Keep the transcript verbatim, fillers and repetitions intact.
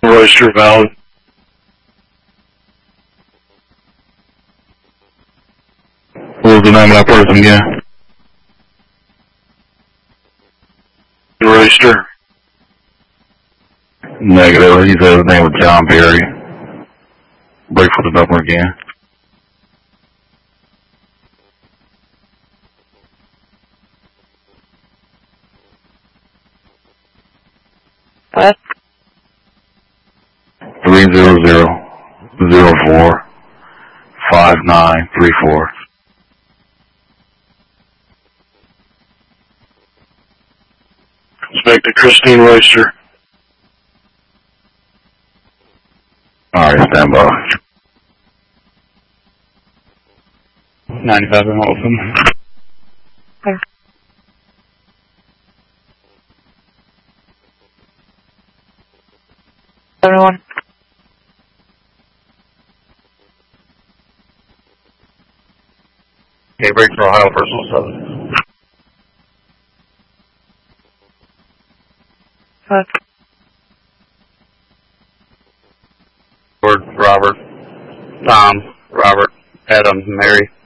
Royster valid. What was the name of that person again? Royster. Negative. He said his name was John Perry. Break for the number again. What? Three zero zero zero four five nine three four. Inspector Christine Royster. Alright, stand by. ninety-five and Olsen. Everyone. Okay, break for Ohio Personal seven. What? Robert, Tom, Robert, Adam, Mary.